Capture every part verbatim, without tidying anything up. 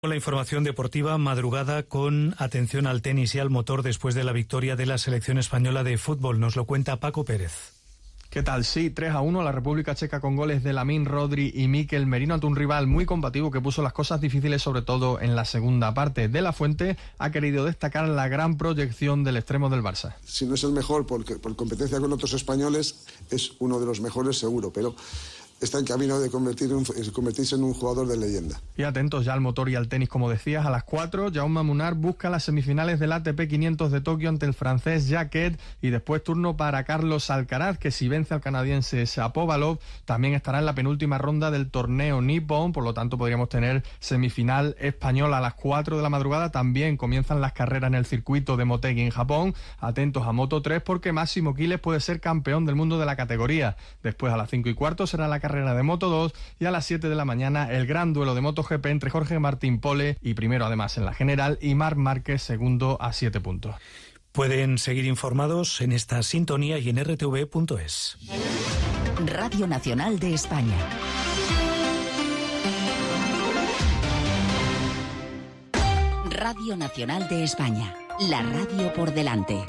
La información deportiva madrugada con atención al tenis y al motor después de la victoria de la selección española de fútbol. Nos lo cuenta Paco Pérez. ¿Qué tal? Sí, tres a uno la República Checa con goles de Lamine, Rodri y Mikel Merino ante un rival muy combativo que puso las cosas difíciles, sobre todo en la segunda parte. De la Fuente ha querido destacar la gran proyección del extremo del Barça. Si no es el mejor por, por competencia con otros españoles, es uno de los mejores seguro, pero está en camino de convertir un, convertirse en un jugador de leyenda. Y atentos ya al motor y al tenis, como decías, a las cuatro, Jaume Munar busca las semifinales del A T P quinientos de Tokio ante el francés Jacquet, y después turno para Carlos Alcaraz, que si vence al canadiense Shapovalov, también estará en la penúltima ronda del torneo Nippon. Por lo tanto podríamos tener semifinal española a las cuatro de la madrugada. También comienzan las carreras en el circuito de Motegi en Japón. Atentos a Moto tres, porque Máximo Quiles puede ser campeón del mundo de la categoría. Después a las cinco y cuarto será la carrera de Moto dos, y a las siete de la mañana el gran duelo de MotoGP entre Jorge Martín Pole y primero además en la general, y Marc Márquez segundo a siete puntos. Pueden seguir informados en esta sintonía y en r t v punto es. Radio Nacional de España. Radio Nacional de España, la radio por delante.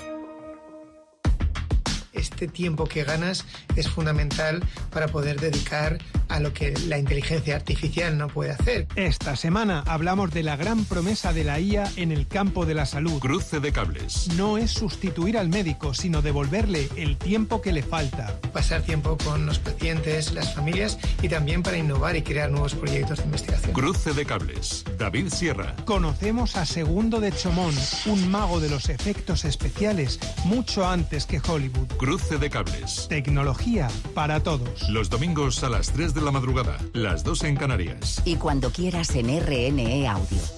Este tiempo que ganas es fundamental para poder dedicar a lo que la inteligencia artificial no puede hacer. Esta semana hablamos de la gran promesa de la I A en el campo de la salud. Cruce de cables. No es sustituir al médico, sino devolverle el tiempo que le falta. Pasar tiempo con los pacientes, las familias, y también para innovar y crear nuevos proyectos de investigación. Cruce de cables. David Sierra. Conocemos a Segundo de Chomón, un mago de los efectos especiales, mucho antes que Hollywood. Cruce de cables. Tecnología para todos. Los domingos a las tres de la madrugada, las dos en Canarias. Y cuando quieras en R N E Audio.